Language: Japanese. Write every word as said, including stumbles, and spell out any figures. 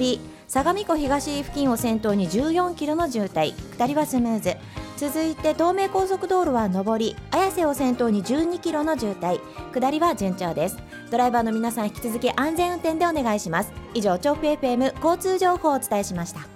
り、相模湖東付近を先頭にじゅうよんキロの渋滞、下りはスムーズ。続いて東名高速道路は上り、綾瀬を先頭にじゅうにキロの渋滞、下りは順調です。ドライバーの皆さん、引き続き安全運転でお願いします。以上、調布 エフエム 交通情報をお伝えしました。